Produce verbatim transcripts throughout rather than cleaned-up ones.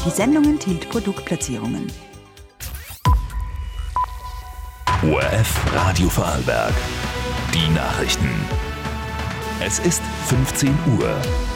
Die Sendung enthielt Produktplatzierungen. O R F Radio Vorarlberg. Die Nachrichten. Es ist fünfzehn Uhr.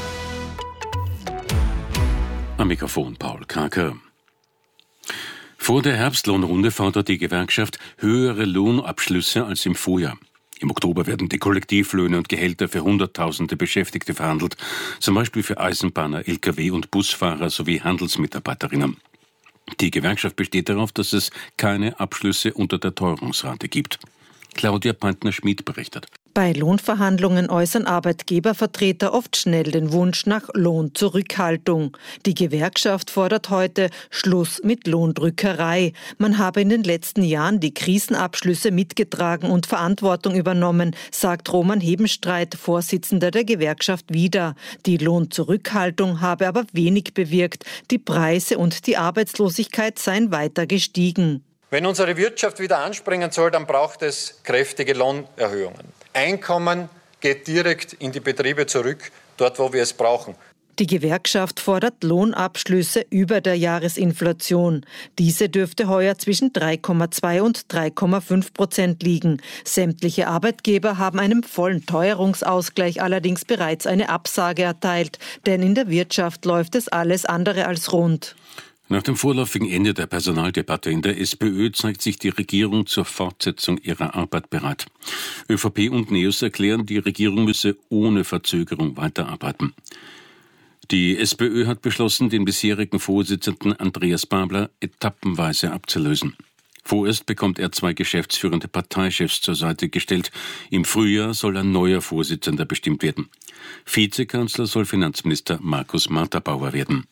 Am Mikrofon Paul Kraker. Vor der Herbstlohnrunde fordert die Gewerkschaft höhere Lohnabschlüsse als im Vorjahr. Im Oktober werden die Kollektivlöhne und Gehälter für Hunderttausende Beschäftigte verhandelt, zum Beispiel für Eisenbahner, L K W- und Busfahrer sowie Handelsmitarbeiterinnen. Die Gewerkschaft besteht darauf, dass es keine Abschlüsse unter der Teuerungsrate gibt. Claudia Pantner-Schmid berichtet. Bei Lohnverhandlungen äußern Arbeitgebervertreter oft schnell den Wunsch nach Lohnzurückhaltung. Die Gewerkschaft fordert heute Schluss mit Lohndrückerei. Man habe in den letzten Jahren die Krisenabschlüsse mitgetragen und Verantwortung übernommen, sagt Roman Hebenstreit, Vorsitzender der Gewerkschaft, wieder. Die Lohnzurückhaltung habe aber wenig bewirkt. Die Preise und die Arbeitslosigkeit seien weiter gestiegen. Wenn unsere Wirtschaft wieder anspringen soll, dann braucht es kräftige Lohnerhöhungen. Einkommen geht direkt in die Betriebe zurück, dort wo wir es brauchen. Die Gewerkschaft fordert Lohnabschlüsse über der Jahresinflation. Diese dürfte heuer zwischen drei Komma zwei und drei Komma fünf Prozent liegen. Sämtliche Arbeitgeber haben einem vollen Teuerungsausgleich allerdings bereits eine Absage erteilt, denn in der Wirtschaft läuft es alles andere als rund. Nach dem vorläufigen Ende der Personaldebatte in der SPÖ zeigt sich die Regierung zur Fortsetzung ihrer Arbeit bereit. ÖVP und NEOS erklären, die Regierung müsse ohne Verzögerung weiterarbeiten. Die SPÖ hat beschlossen, den bisherigen Vorsitzenden Andreas Babler etappenweise abzulösen. Vorerst bekommt er zwei geschäftsführende Parteichefs zur Seite gestellt. Im Frühjahr soll ein neuer Vorsitzender bestimmt werden. Vizekanzler soll Finanzminister Markus Marterbauer werden.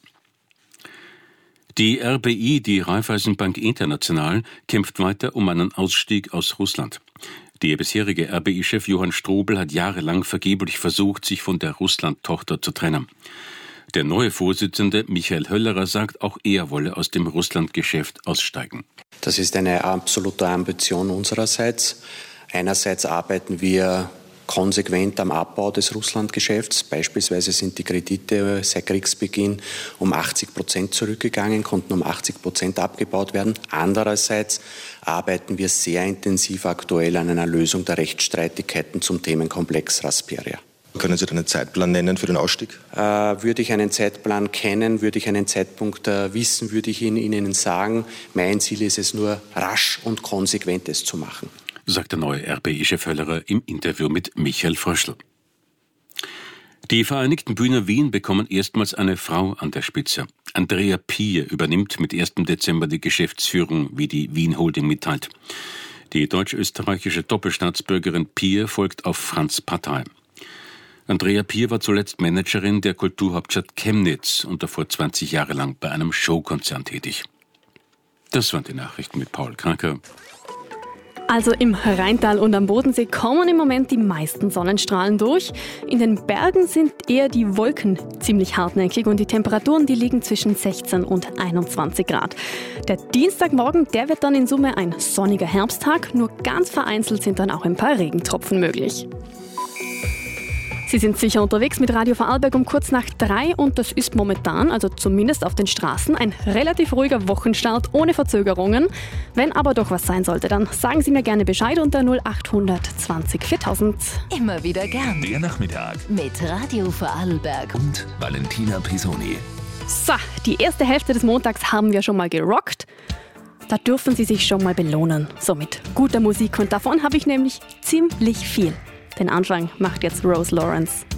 Die R B I, die Raiffeisenbank International, kämpft weiter um einen Ausstieg aus Russland. Der bisherige R B I-Chef Johann Strobl hat jahrelang vergeblich versucht, sich von der Russland-Tochter zu trennen. Der neue Vorsitzende Michael Höllerer sagt, auch er wolle aus dem Russland-Geschäft aussteigen. Das ist eine absolute Ambition unsererseits. Einerseits arbeiten wir konsequent am Abbau des Russlandgeschäfts. Beispielsweise sind die Kredite seit Kriegsbeginn um achtzig Prozent zurückgegangen, konnten um achtzig Prozent abgebaut werden. Andererseits arbeiten wir sehr intensiv aktuell an einer Lösung der Rechtsstreitigkeiten zum Themenkomplex Rasperia. Können Sie einen Zeitplan nennen für den Ausstieg? Äh, würde ich einen Zeitplan kennen, würde ich einen Zeitpunkt äh, wissen, würde ich ihn Ihnen sagen. Mein Ziel ist es nur, rasch und konsequent es zu machen, sagt der neue R B I-Chef Höllerer im Interview mit Michael Fröschl. Die Vereinigten Bühner Wien bekommen erstmals eine Frau an der Spitze. Andrea Pier übernimmt mit ersten Dezember die Geschäftsführung, wie die Wien Holding mitteilt. Die deutsch-österreichische Doppelstaatsbürgerin Pier folgt auf Franz Partei. Andrea Pier war zuletzt Managerin der Kulturhauptstadt Chemnitz und davor zwanzig Jahre lang bei einem Showkonzern tätig. Das waren die Nachrichten mit Paul Kraker. Also im Rheintal und am Bodensee kommen im Moment die meisten Sonnenstrahlen durch. In den Bergen sind eher die Wolken ziemlich hartnäckig und die Temperaturen, die liegen zwischen sechzehn und einundzwanzig Grad. Der Dienstagmorgen, der wird dann in Summe ein sonniger Herbsttag, nur ganz vereinzelt sind dann auch ein paar Regentropfen möglich. Sie sind sicher unterwegs mit Radio Vorarlberg um kurz nach drei und das ist momentan, also zumindest auf den Straßen, ein relativ ruhiger Wochenstart ohne Verzögerungen. Wenn aber doch was sein sollte, dann sagen Sie mir gerne Bescheid unter null acht zwanzig viertausend. Immer wieder gern. Der Nachmittag mit Radio Vorarlberg und Valentina Pisoni. So, die erste Hälfte des Montags haben wir schon mal gerockt. Da dürfen Sie sich schon mal belohnen. So mit guter Musik und davon habe ich nämlich ziemlich viel. Den Anfang macht jetzt Rose Lawrence.